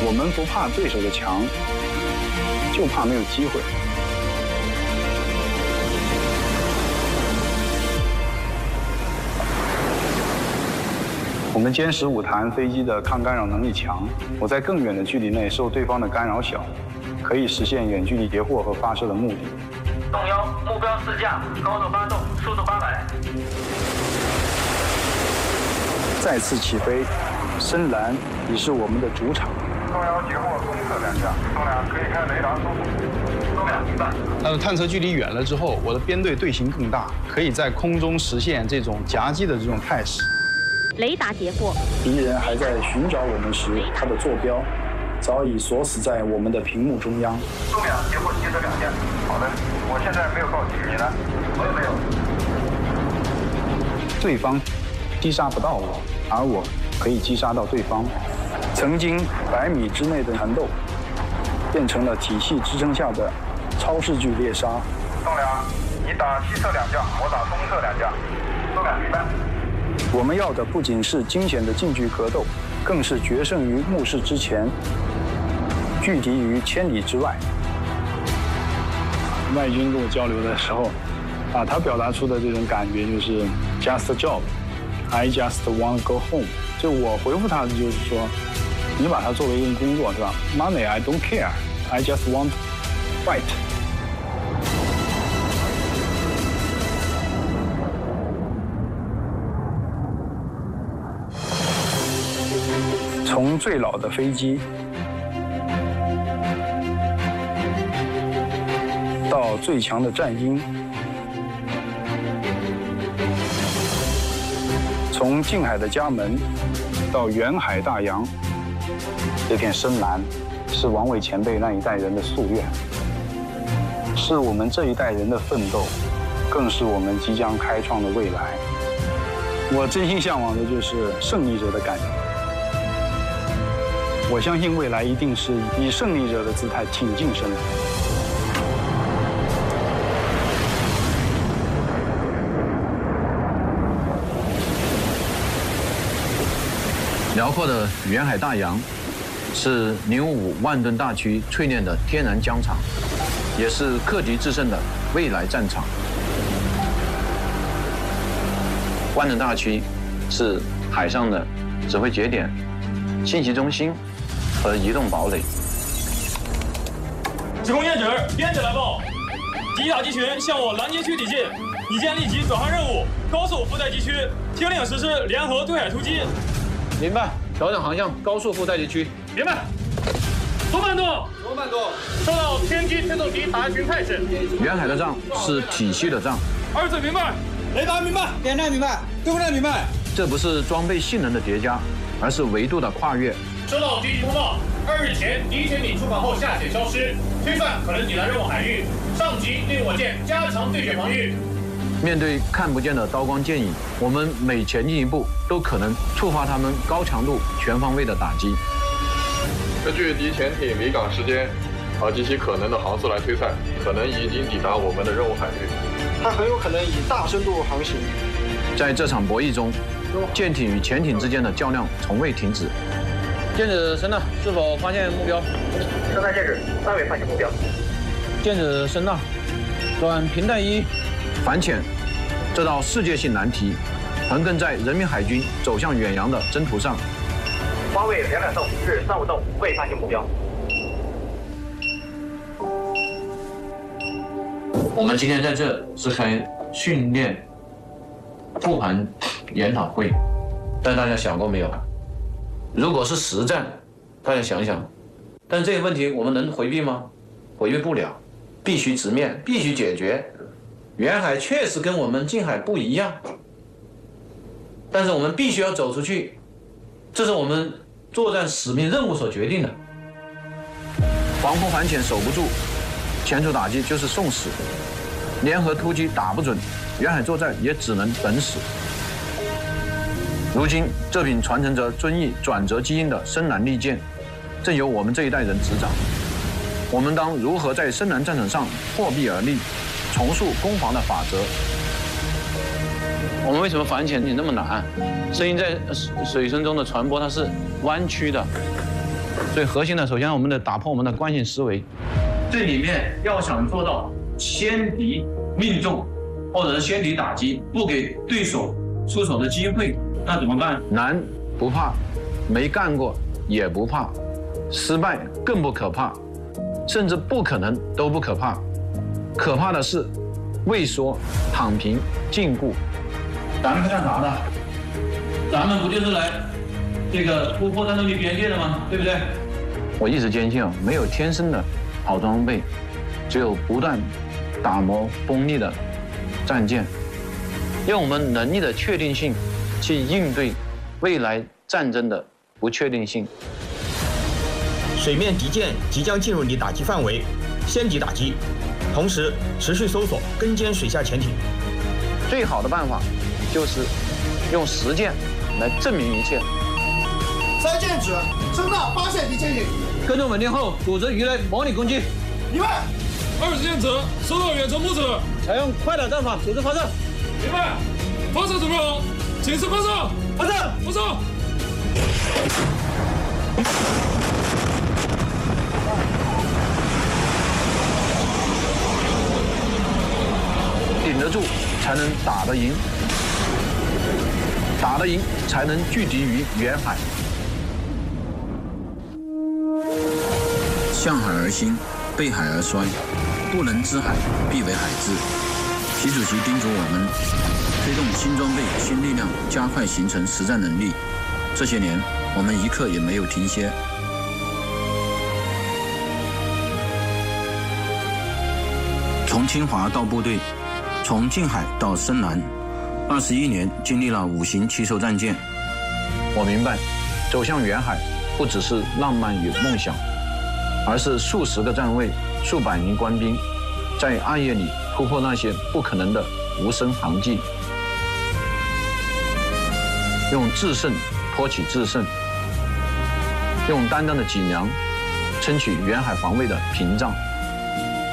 我们不怕对手的强，就怕没有机会。我们歼15弹飞机的抗干扰能力强，我在更远的距离内受对方的干扰小，可以实现远距离截获和发射的目的。 动幺，目标试驾，高度发动，速度800。 再次起飞，深蓝已是我们的主场。 动幺截获东侧2架，动2可以开雷达搜索。 动2明白。 探测距离远了之后，我的编队队形更大，可以在空中实现这种夹击的这种态势。 雷达截获， 敌人还在寻找我们时，他的坐标早已锁死在我们的屏幕中央。 动2截获汽车2架。好的，我现在没有告警，你呢？ 我也没有。 对方击杀不到我，而我可以击杀到对方。曾经100米之内的缠斗，变成了体系支撑下的超视距猎杀。 动2，你打西侧2架，我打东侧2架。 动2明白。 我们要的不仅是惊险的近距格斗，更是决胜于目视之前，拒敌于千里之外。外军跟我交流的时候，他表达出的这种感觉就是 just a job, I just want to go home。就我回复他的就是说，你把它作为一个工作是吧 ？Money I don't care, I just want to fight。从最老的飞机到最强的战鹰，从近海的家门到远海大洋，这片深蓝是王伟前辈那一代人的夙愿，是我们这一代人的奋斗，更是我们即将开创的未来。我真心向往的就是胜利者的感觉。我相信未来一定是以胜利者的姿态挺进生活。 辽阔的远海大洋是055万吨大驱淬炼的天然疆场，也是克敌制胜的未来战场。万吨大驱是海上的指挥节点、信息中心和移动堡垒。 指挥剑指，编制来报，敌打击群向我拦截区抵近，已建立即转换任务，高速覆盖敌区，听令实施联合对海突击。 明白，调整航向，高速覆盖敌区。 明白。多慢动，收到天机推动敌打击群态势。 远海的仗是体系的仗。 二嘴明白，雷达明白， 点站明白，对空战明白。 这不是装备性能的叠加，而是维度的跨越。 收到敌机通报，2日前敌潜艇出港后下潜消失，推算可能抵达任务海域。上级令我舰加强对潜防御。 面对看不见的刀光剑影，我们每前进一步，都可能触发他们高强度、全方位的打击。 根据敌潜艇离港时间及其可能的航速来推算，可能已经抵达我们的任务海域。 它很有可能以大深度航行。 在这场博弈中，舰艇与潜艇之间的较量从未停止。剑指声呐，是否发现目标？ 生态剑指，尚未发现目标。 剑指声呐，转平带1，反潜。这道世界性难题，横亘在人民海军走向远洋的征途上。 方位2两洞，至35洞，未发现目标。 我们今天在这是开训练复盘研讨会，但大家想过没有？如果是实战，大家想想，但这个问题我们能回避吗？回避不了，必须直面，必须解决。远海确实跟我们近海不一样，但是我们必须要走出去，这是我们作战使命任务所决定的。防空反潜守不住，潜出打击就是送死。联合突击打不准，远海作战也只能等死。如今，这柄传承着遵义转折基因的深蓝利剑，正由我们这一代人执掌。我们当如何在深蓝战场上破壁而立，重塑攻防的法则？我们为什么反潜那么难？声音在水声中的传播它是弯曲的， 最核心的，首先我们得打破我们的惯性思维。这里面要想做到先敌命中，或者是先敌打击，不给对手出手的机会，那怎么办？难不怕，没干过也不怕，失败更不可怕，甚至不可能都不可怕。可怕的是畏缩、躺平、禁锢。咱们是干啥的？咱们不就是来这个突破战斗力边界的吗？对不对？我一直坚信啊，没有天生的好装备，只有不断打磨锋利的战舰，用我们能力的确定性去应对未来战争的不确定性。 水面敌舰即将进入你打击范围，先敌打击，同时持续搜索跟监水下潜艇。 最好的办法就是用实践来证明一切。 3剑指，声纳发现敌潜艇。 跟踪稳定后，组织鱼雷模拟攻击。 明白。 20剑指，收到远程目指， 采用快打战法组织发射。 明白。发射准备好，请示发射。 发射。 发射。 顶得住才能打得赢，打得赢才能拒敌于远海。 向海而兴，背海而衰，不能知海，必为海之。习主席叮嘱我们，推动新装备、新力量，加快形成实战能力。这些年，我们一刻也没有停歇。从清华到部队，从近海到深蓝，21年经历了5型奇兽战舰。 我明白，走向远海不只是浪漫与梦想，而是数十个站位、数百名官兵，在暗夜里突破那些不可能的无声航迹，用制胜托起制胜，用担当的脊梁撑起远海防卫的屏障。